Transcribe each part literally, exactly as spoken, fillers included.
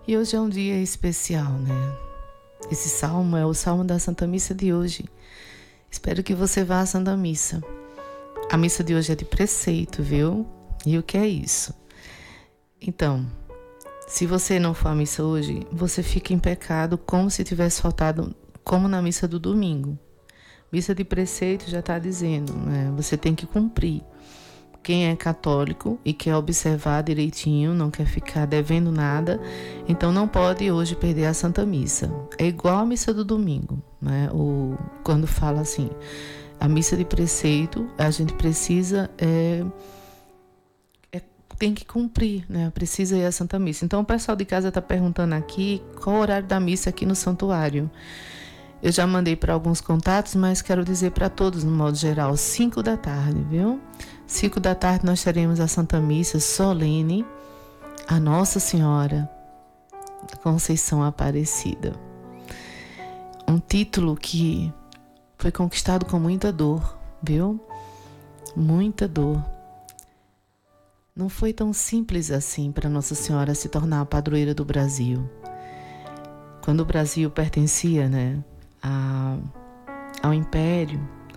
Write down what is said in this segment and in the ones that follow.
E hoje é um dia especial, né? Esse salmo é o salmo da Santa Missa de hoje. Espero que você vá à Santa Missa. A missa de hoje é de preceito, viu? E o que é isso? Então, se você não for à missa hoje, você fica em pecado como se tivesse faltado, como na missa do domingo. Missa de preceito já está dizendo, né? Você tem que cumprir. Quem é católico e quer observar direitinho, não quer ficar devendo nada, então não pode hoje perder a Santa Missa. É igual a missa do domingo, né? O, quando fala assim, a missa de preceito, a gente precisa, é, é, tem que cumprir, né? Precisa ir à Santa Missa. Então o pessoal de casa está perguntando aqui qual o horário da missa aqui no santuário. Eu já mandei para alguns contatos, mas quero dizer para todos, no modo geral, cinco da tarde, viu? cinco da tarde nós teremos a Santa Missa solene a Nossa Senhora Conceição Aparecida. Um título que foi conquistado com muita dor, viu? Muita dor. Não foi tão simples assim para Nossa Senhora se tornar a padroeira do Brasil. Quando o Brasil pertencia, né, a, ao Império,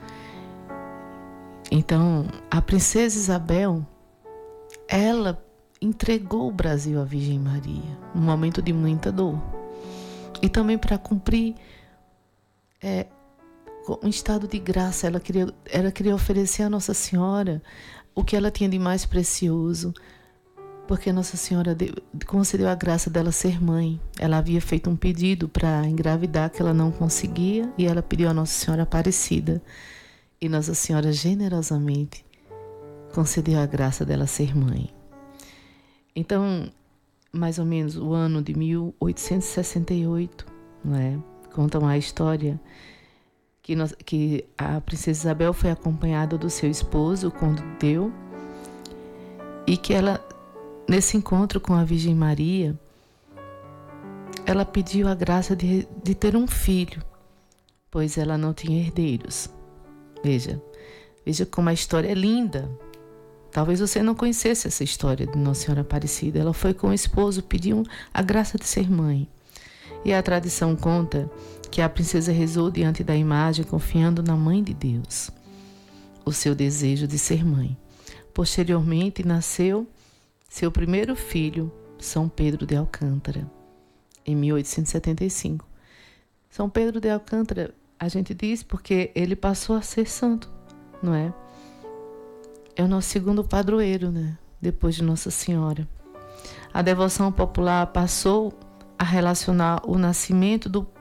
então, a princesa Isabel, ela entregou o Brasil à Virgem Maria, num momento de muita dor. E também para cumprir é, um estado de graça, ela queria, ela queria oferecer a Nossa Senhora o que ela tinha de mais precioso, porque Nossa Senhora deu, concedeu a graça dela ser mãe. Ela havia feito um pedido para engravidar que ela não conseguia e ela pediu a Nossa Senhora Aparecida. E Nossa Senhora generosamente concedeu a graça dela ser mãe. Então, mais ou menos o ano de mil oitocentos e sessenta e oito, não é? Contam a história que, nós, que a princesa Isabel foi acompanhada do seu esposo, o Conde Deu, e que ela, nesse encontro com a Virgem Maria, ela pediu a graça de, de ter um filho, pois ela não tinha herdeiros. Veja, veja como a história é linda. Talvez você não conhecesse essa história de Nossa Senhora Aparecida. Ela foi com o esposo, pediu a graça de ser mãe. E a tradição conta que a princesa rezou diante da imagem, confiando na Mãe de Deus, o seu desejo de ser mãe. Posteriormente, nasceu seu primeiro filho, São Pedro de Alcântara, em mil oitocentos e setenta e cinco. São Pedro de Alcântara, a gente diz porque ele passou a ser santo, não é? É o nosso segundo padroeiro, né? Depois de Nossa Senhora. A devoção popular passou a relacionar o nascimento do